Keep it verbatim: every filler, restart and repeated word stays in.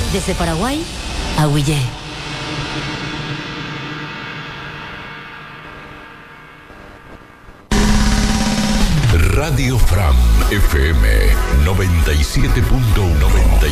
Desde Paraguay a Huillé. Radio Fram F M noventa y siete punto uno.